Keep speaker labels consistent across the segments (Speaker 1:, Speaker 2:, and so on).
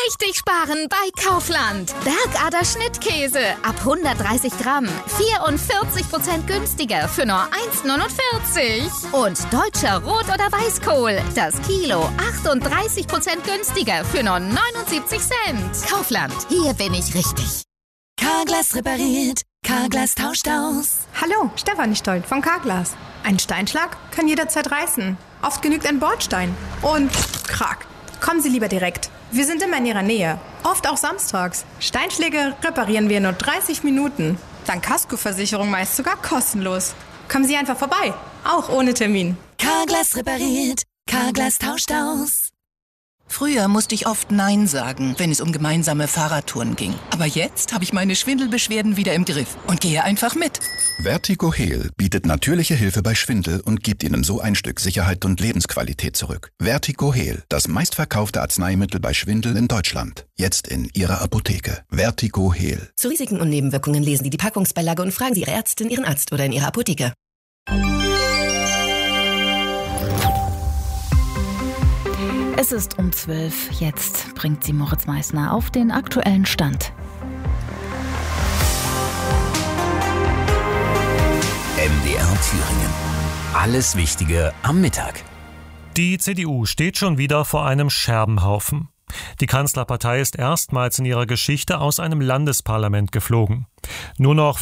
Speaker 1: richtig sparen bei Kaufland. Bergader Schnittkäse ab 130 Gramm. 44% günstiger für nur 1,49. Und deutscher Rot- oder Weißkohl. Das Kilo 38% günstiger für nur 79 Cent. Kaufland, hier bin ich richtig.
Speaker 2: Carglass repariert, Carglass tauscht aus.
Speaker 3: Hallo, Stefanie Stolt von Carglass. Ein Steinschlag kann jederzeit reißen. Oft genügt ein Bordstein. Und krack. Kommen Sie lieber direkt. Wir sind immer in Ihrer Nähe. Oft auch samstags. Steinschläge reparieren wir in nur 30 Minuten. Dank Kaskoversicherung meist sogar kostenlos. Kommen Sie einfach vorbei. Auch ohne Termin.
Speaker 2: Carglass repariert, Carglass tauscht aus.
Speaker 4: Früher musste ich oft Nein sagen, wenn es um gemeinsame Fahrradtouren ging. Aber jetzt habe ich meine Schwindelbeschwerden wieder im Griff und gehe einfach mit.
Speaker 5: VertigoHeal bietet natürliche Hilfe bei Schwindel und gibt Ihnen so ein Stück Sicherheit und Lebensqualität zurück. VertigoHeal, das meistverkaufte Arzneimittel bei Schwindel in Deutschland. Jetzt in Ihrer Apotheke. VertigoHeal.
Speaker 6: Zu Risiken und Nebenwirkungen lesen Sie die Packungsbeilage und fragen Sie Ihre Ärztin, Ihren Arzt oder in Ihrer Apotheke.
Speaker 7: Es ist um 12. Jetzt bringt sie Moritz Meissner auf den aktuellen Stand.
Speaker 8: MDR Thüringen. Alles Wichtige am Mittag.
Speaker 9: Die CDU steht schon wieder vor einem Scherbenhaufen. Die Kanzlerpartei ist erstmals in ihrer Geschichte aus einem Landesparlament geflogen. Nur noch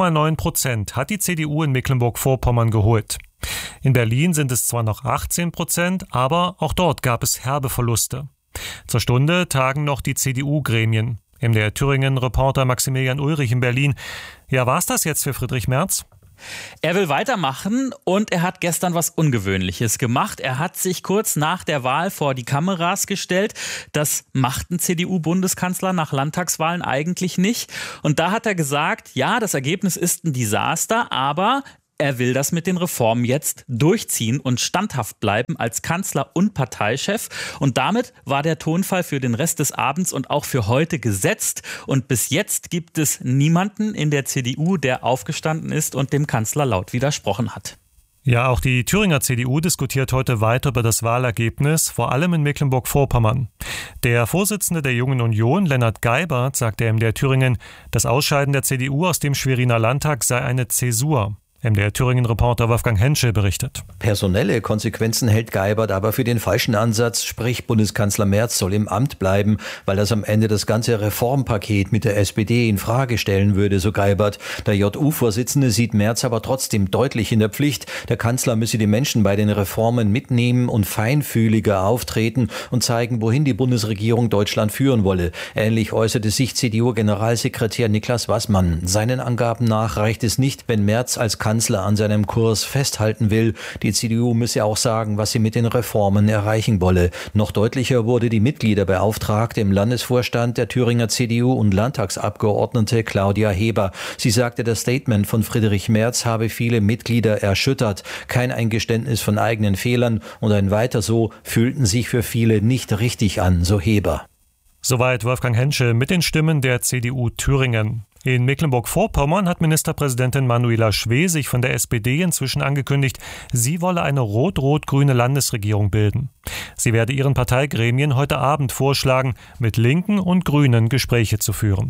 Speaker 9: 4,9% hat die CDU in Mecklenburg-Vorpommern geholt. In Berlin sind es zwar noch 18%, aber auch dort gab es herbe Verluste. Zur Stunde tagen noch die CDU-Gremien. MDR Thüringen-Reporter Maximilian Ulrich in Berlin. Ja, war's das jetzt für Friedrich Merz?
Speaker 10: Er will weitermachen und er hat gestern was Ungewöhnliches gemacht. Er hat sich kurz nach der Wahl vor die Kameras gestellt. Das macht ein CDU-Bundeskanzler nach Landtagswahlen eigentlich nicht. Und da hat er gesagt, ja, das Ergebnis ist ein Desaster, aber er will das mit den Reformen jetzt durchziehen und standhaft bleiben als Kanzler und Parteichef. Und damit war der Tonfall für den Rest des Abends und auch für heute gesetzt. Und bis jetzt gibt es niemanden in der CDU, der aufgestanden ist und dem Kanzler laut widersprochen hat.
Speaker 9: Ja, auch die Thüringer CDU diskutiert heute weiter über das Wahlergebnis, vor allem in Mecklenburg-Vorpommern. Der Vorsitzende der Jungen Union, Lennart Geibert, sagte MDR Thüringen, das Ausscheiden der CDU aus dem Schweriner Landtag sei eine Zäsur. MDR Thüringen-Reporter Wolfgang Henschel berichtet.
Speaker 11: Personelle Konsequenzen hält Geibert aber für den falschen Ansatz, sprich Bundeskanzler Merz soll im Amt bleiben, weil das am Ende das ganze Reformpaket mit der SPD in Frage stellen würde, so Geibert. Der JU-Vorsitzende sieht Merz aber trotzdem deutlich in der Pflicht. Der Kanzler müsse die Menschen bei den Reformen mitnehmen und feinfühliger auftreten und zeigen, wohin die Bundesregierung Deutschland führen wolle. Ähnlich äußerte sich CDU-Generalsekretär Niklas Wassmann. Seinen Angaben nach reicht es nicht, wenn Merz als Kanzler an seinem Kurs festhalten will. Die CDU müsse auch sagen, was sie mit den Reformen erreichen wolle. Noch deutlicher wurde die Mitgliederbeauftragte im Landesvorstand der Thüringer CDU und Landtagsabgeordnete Claudia Heber. Sie sagte, das Statement von Friedrich Merz habe viele Mitglieder erschüttert. Kein Eingeständnis von eigenen Fehlern und ein Weiter so fühlten sich für viele nicht richtig an, so Heber.
Speaker 9: Soweit Wolfgang Henschel mit den Stimmen der CDU Thüringen. In Mecklenburg-Vorpommern hat Ministerpräsidentin Manuela Schwesig von der SPD inzwischen angekündigt, sie wolle eine rot-rot-grüne Landesregierung bilden. Sie werde ihren Parteigremien heute Abend vorschlagen, mit Linken und Grünen Gespräche zu führen.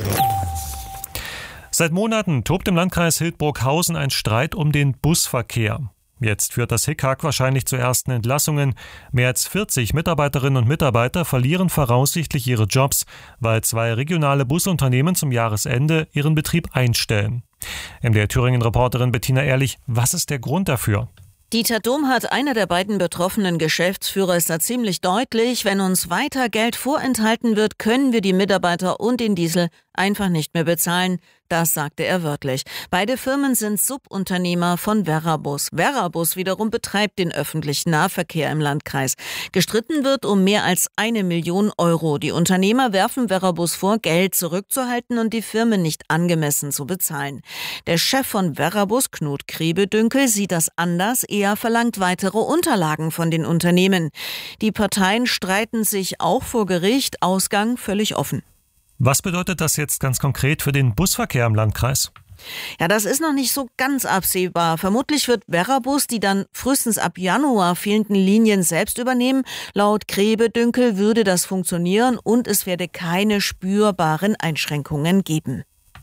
Speaker 9: Seit Monaten tobt im Landkreis Hildburghausen ein Streit um den Busverkehr. Jetzt führt das Hickhack wahrscheinlich zu ersten Entlassungen. Mehr als 40 Mitarbeiterinnen und Mitarbeiter verlieren voraussichtlich ihre Jobs, weil 2 regionale Busunternehmen zum Jahresende ihren Betrieb einstellen. MDR Thüringen-Reporterin Bettina Ehrlich, was ist der Grund dafür?
Speaker 12: Dieter Domhardt, einer der beiden betroffenen Geschäftsführer, ist da ziemlich deutlich. Wenn uns weiter Geld vorenthalten wird, können wir die Mitarbeiter und den Diesel einfach nicht mehr bezahlen. Das sagte er wörtlich. Beide Firmen sind Subunternehmer von Verrabus. Verrabus wiederum betreibt den öffentlichen Nahverkehr im Landkreis. Gestritten wird um mehr als 1 Million Euro. Die Unternehmer werfen Verrabus vor, Geld zurückzuhalten und die Firmen nicht angemessen zu bezahlen. Der Chef von Verrabus, Knut Kriebedünkel, sieht das anders. Er verlangt weitere Unterlagen von den Unternehmen. Die Parteien streiten sich auch vor Gericht. Ausgang völlig offen.
Speaker 9: Was bedeutet das jetzt ganz konkret für den Busverkehr im Landkreis?
Speaker 12: Ja, das ist noch nicht so ganz absehbar. Vermutlich wird Verrabus die dann frühestens ab Januar fehlenden Linien selbst übernehmen. Laut Grebe-Dünkel würde das funktionieren und es werde keine spürbaren Einschränkungen geben.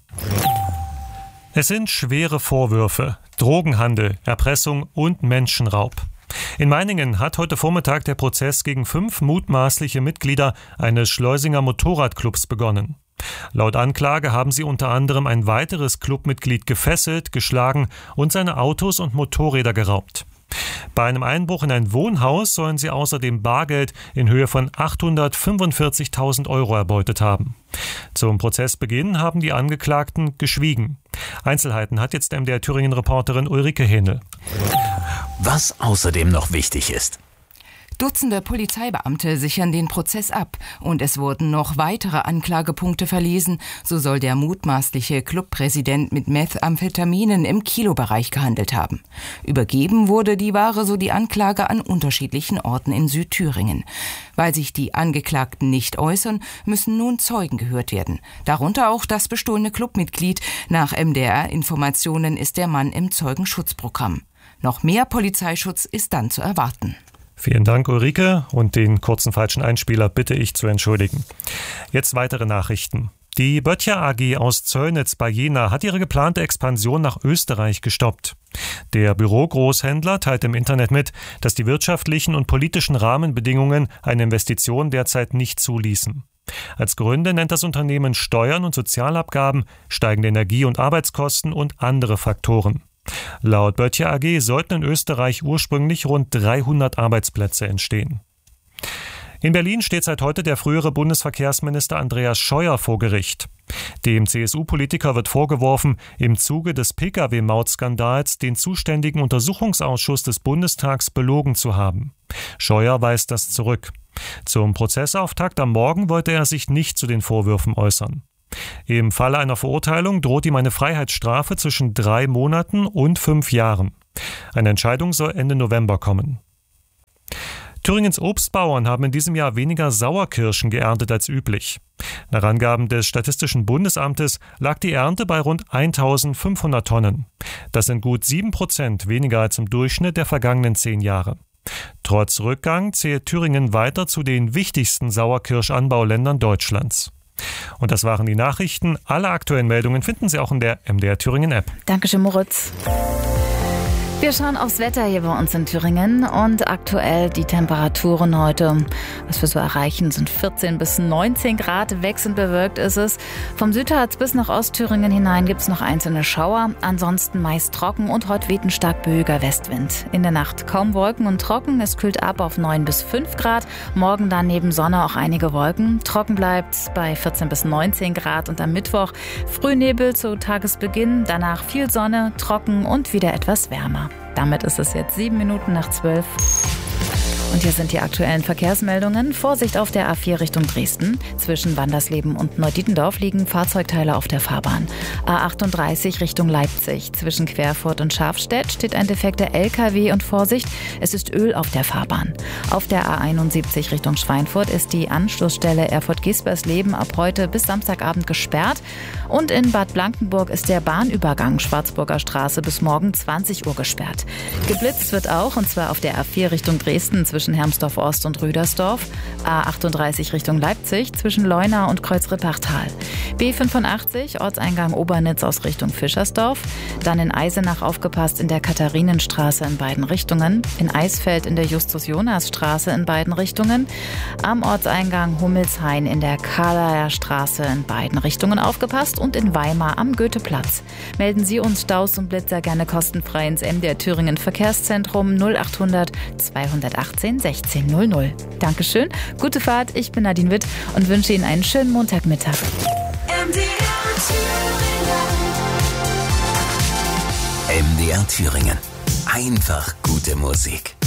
Speaker 9: Es sind schwere Vorwürfe: Drogenhandel, Erpressung und Menschenraub. In Meiningen hat heute Vormittag der Prozess gegen 5 mutmaßliche Mitglieder eines Schleusinger Motorradclubs begonnen. Laut Anklage haben sie unter anderem ein weiteres Clubmitglied gefesselt, geschlagen und seine Autos und Motorräder geraubt. Bei einem Einbruch in ein Wohnhaus sollen sie außerdem Bargeld in Höhe von 845.000 Euro erbeutet haben. Zum Prozessbeginn haben die Angeklagten geschwiegen. Einzelheiten hat jetzt MDR Thüringen-Reporterin Ulrike Hähnel.
Speaker 8: Was außerdem noch wichtig ist:
Speaker 13: Dutzende Polizeibeamte sichern den Prozess ab und es wurden noch weitere Anklagepunkte verlesen. So soll der mutmaßliche Clubpräsident mit Methamphetaminen im Kilobereich gehandelt haben. Übergeben wurde die Ware, so die Anklage, an unterschiedlichen Orten in Südthüringen. Weil sich die Angeklagten nicht äußern, müssen nun Zeugen gehört werden. Darunter auch das bestohlene Clubmitglied. Nach MDR-Informationen ist der Mann im Zeugenschutzprogramm. Noch mehr Polizeischutz ist dann zu erwarten.
Speaker 9: Vielen Dank, Ulrike, und den kurzen falschen Einspieler bitte ich zu entschuldigen. Jetzt weitere Nachrichten. Die Böttcher AG aus Zöllnitz bei Jena hat ihre geplante Expansion nach Österreich gestoppt. Der Bürogroßhändler teilt im Internet mit, dass die wirtschaftlichen und politischen Rahmenbedingungen eine Investition derzeit nicht zuließen. Als Gründe nennt das Unternehmen Steuern und Sozialabgaben, steigende Energie- und Arbeitskosten und andere Faktoren. Laut Böttcher AG sollten in Österreich ursprünglich rund 300 Arbeitsplätze entstehen. In Berlin steht seit heute der frühere Bundesverkehrsminister Andreas Scheuer vor Gericht. Dem CSU-Politiker wird vorgeworfen, im Zuge des Pkw-Maut-Skandals den zuständigen Untersuchungsausschuss des Bundestags belogen zu haben. Scheuer weist das zurück. Zum Prozessauftakt am Morgen wollte er sich nicht zu den Vorwürfen äußern. Im Falle einer Verurteilung droht ihm eine Freiheitsstrafe zwischen 3 Monaten und 5 Jahren. Eine Entscheidung soll Ende November kommen. Thüringens Obstbauern haben in diesem Jahr weniger Sauerkirschen geerntet als üblich. Nach Angaben des Statistischen Bundesamtes lag die Ernte bei rund 1.500 Tonnen. Das sind gut 7% weniger als im Durchschnitt der vergangenen 10 Jahre. Trotz Rückgang zählt Thüringen weiter zu den wichtigsten Sauerkirschanbauländern Deutschlands. Und das waren die Nachrichten. Alle aktuellen Meldungen finden Sie auch in der MDR Thüringen App.
Speaker 7: Dankeschön, Moritz. Wir schauen aufs Wetter hier bei uns in Thüringen und aktuell die Temperaturen heute. Was wir so erreichen, sind 14 bis 19 Grad. Wechselnd bewölkt ist es. Vom Südharz bis nach Ostthüringen hinein gibt es noch einzelne Schauer. Ansonsten meist trocken und heute weht ein stark böiger Westwind. In der Nacht kaum Wolken und trocken. Es kühlt ab auf 9 bis 5 Grad. Morgen dann neben Sonne auch einige Wolken. Trocken bleibt bei 14 bis 19 Grad und am Mittwoch Frühnebel zu Tagesbeginn. Danach viel Sonne, trocken und wieder etwas wärmer. Damit ist es jetzt 7 Minuten nach 12. Und hier sind die aktuellen Verkehrsmeldungen. Vorsicht auf der A4 Richtung Dresden. Zwischen Wandersleben und Neudietendorf liegen Fahrzeugteile auf der Fahrbahn. A38 Richtung Leipzig. Zwischen Querfurt und Schafstedt steht ein defekter LKW und Vorsicht, es ist Öl auf der Fahrbahn. Auf der A71 Richtung Schweinfurt ist die Anschlussstelle Erfurt-Gespersleben ab heute bis Samstagabend gesperrt. Und in Bad Blankenburg ist der Bahnübergang Schwarzburger Straße bis morgen 20 Uhr gesperrt. Geblitzt wird auch, und zwar auf der A4 Richtung Dresden zwischen Hermsdorf-Ost und Rüdersdorf, A38 Richtung Leipzig zwischen Leuna und Kreuzrippachtal, B85 Ortseingang Obernitz aus Richtung Fischersdorf, dann in Eisenach aufgepasst in der Katharinenstraße in beiden Richtungen, in Eisfeld in der Justus-Jonas-Straße in beiden Richtungen, am Ortseingang Hummelshain in der Karlaer Straße in beiden Richtungen aufgepasst und in Weimar am Goetheplatz. Melden Sie uns Staus und Blitzer gerne kostenfrei ins MDR Thüringen Verkehrszentrum 0800 218 1600. Dankeschön, gute Fahrt, ich bin Nadine Witt und wünsche Ihnen einen schönen Montagmittag.
Speaker 8: MDR Thüringen. Einfach gute Musik.